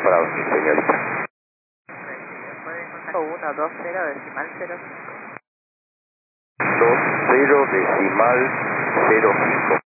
para dormir, señorita. Puede contar 120 decimal 05. 20 decimal 05.